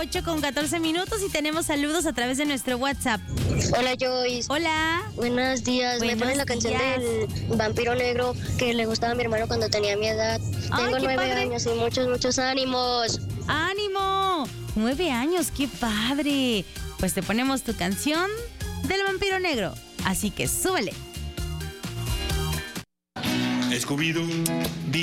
8:14 y tenemos saludos a través de nuestro WhatsApp. Hola, Joyce. Hola. Buenos días. Buenos ¿Me pones la canción días. del vampiro negro que le gustaba a mi hermano cuando tenía mi edad? Ay, Tengo qué 9 padre. años y muchos ánimos. ¡Ánimo! 9 años, qué padre. Pues te ponemos tu canción del vampiro negro. Así que súbele. Scooby-Doo.